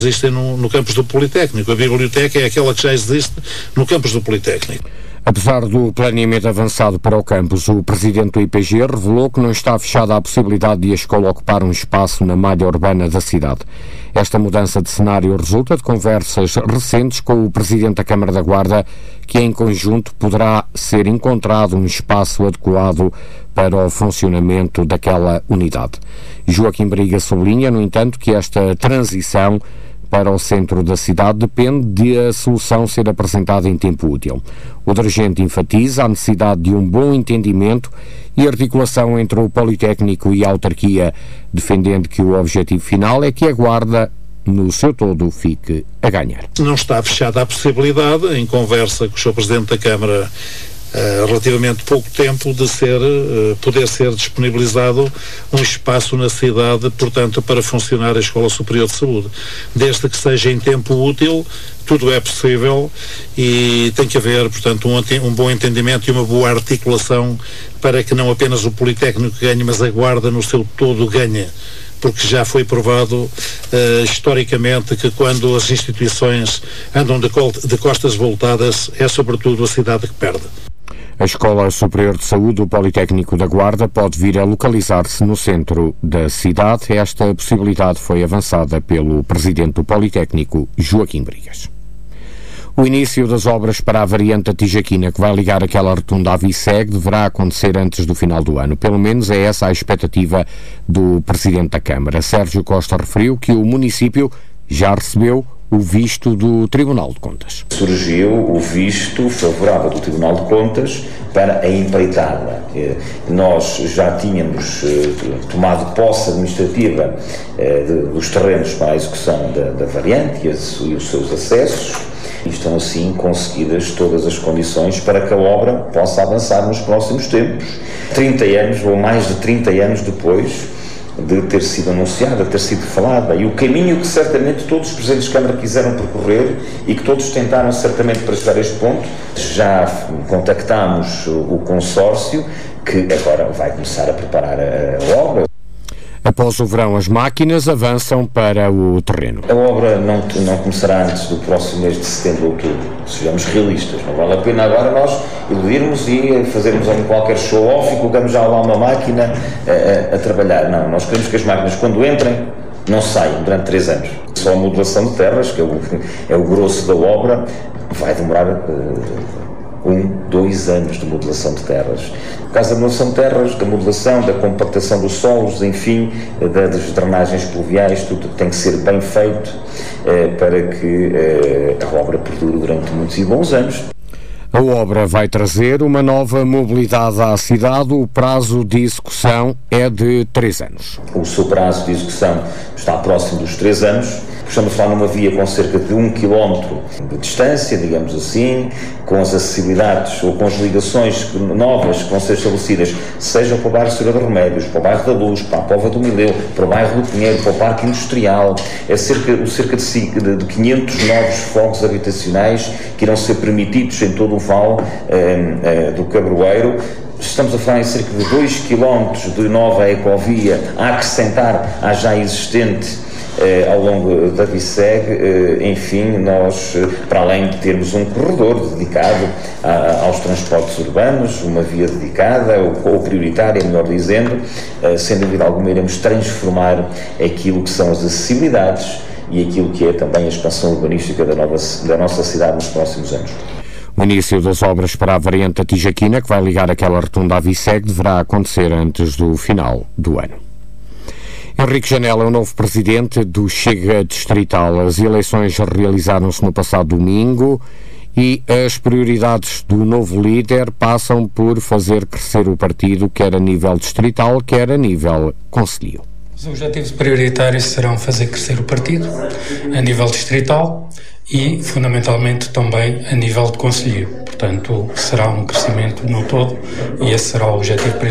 existem no campus do Politécnico. A biblioteca é aquela que já existe no campus do Politécnico. Apesar do planeamento avançado para o campus, o presidente do IPG revelou que não está fechada a possibilidade de a escola ocupar um espaço na malha urbana da cidade. Esta mudança de cenário resulta de conversas recentes com o presidente da Câmara da Guarda, que em conjunto poderá ser encontrado um espaço adequado para o funcionamento daquela unidade. Joaquim Briga sublinha, no entanto, que esta transição para o centro da cidade depende de a solução ser apresentada em tempo útil. O dirigente enfatiza a necessidade de um bom entendimento e articulação entre o Politécnico e a autarquia, defendendo que o objetivo final é que a Guarda, no seu todo, fique a ganhar. Não está fechada a possibilidade, em conversa com o Sr. Presidente da Câmara, relativamente pouco tempo, de poder ser disponibilizado um espaço na cidade, portanto, para funcionar a Escola Superior de Saúde. Desde que seja em tempo útil, tudo é possível e tem que haver, portanto, um bom entendimento e uma boa articulação para que não apenas o Politécnico ganhe, mas a Guarda no seu todo ganhe. Porque já foi provado historicamente que quando as instituições andam de costas voltadas, é sobretudo a cidade que perde. A Escola Superior de Saúde do Politécnico da Guarda pode vir a localizar-se no centro da cidade. Esta possibilidade foi avançada pelo presidente do Politécnico, Joaquim Brigas. O início das obras para a variante da Tijaquina, que vai ligar aquela rotunda à Viceg, deverá acontecer antes do final do ano. Pelo menos é essa a expectativa do presidente da Câmara. Sérgio Costa referiu que o município já recebeu o visto do Tribunal de Contas. Surgiu o visto favorável do Tribunal de Contas para a empreitada. Nós já tínhamos tomado posse administrativa dos terrenos para a execução da variante e os seus acessos. E estão assim conseguidas todas as condições para que a obra possa avançar nos próximos tempos. 30 anos, ou mais de 30 anos depois de ter sido anunciada, de ter sido falada, e o caminho que certamente todos os presidentes de Câmara quiseram percorrer e que todos tentaram certamente para chegar a este ponto. Já contactámos o consórcio, que agora vai começar a preparar a obra. Após o verão, as máquinas avançam para o terreno. A obra não começará antes do próximo mês de setembro ou outubro. Sejamos realistas. Não vale a pena agora nós iludirmos e fazermos qualquer show-off e colocamos já lá uma máquina a trabalhar. Não, nós queremos que as máquinas, quando entrem, não saiam durante 3 anos. Só a modulação de terras, que é o grosso da obra, vai demorar 2 anos de modulação de terras. No caso da modulação de terras, da modulação, da compactação dos solos, enfim, das drenagens pluviais, tudo tem que ser bem feito para que a obra perdure durante muitos e bons anos. A obra vai trazer uma nova mobilidade à cidade. O prazo de execução é de 3 anos. O seu prazo de execução está próximo dos 3 anos. Estamos a falar numa via com cerca de 1 km de distância, digamos assim, com as acessibilidades ou com as ligações novas que vão ser estabelecidas, seja para o bairro Senhora de Remédios, para o bairro da Luz, para a Póvoa do Mileu, para o bairro do Pinheiro, para o Parque Industrial. É cerca de 500 novos fogos habitacionais que irão ser permitidos em todo o vale do Cabroeiro. Estamos a falar em cerca de 2 km de nova ecovia a acrescentar à já existente ao longo da Viceg. Enfim, nós, para além de termos um corredor dedicado aos transportes urbanos, uma via dedicada, ou prioritária, melhor dizendo, sem dúvida alguma iremos transformar aquilo que são as acessibilidades e aquilo que é também a expansão urbanística da nossa cidade nos próximos anos. O início das obras para a variante da Tijaquina, que vai ligar aquela rotunda à Viceg, deverá acontecer antes do final do ano. Henrique Janela é o novo presidente do Chega Distrital. As eleições realizaram-se no passado domingo e as prioridades do novo líder passam por fazer crescer o partido, quer a nível distrital, quer a nível concelhio. Os objetivos prioritários serão fazer crescer o partido a nível distrital e, fundamentalmente, também a nível de concelho. Portanto, será um crescimento no todo e esse será o objetivo principal.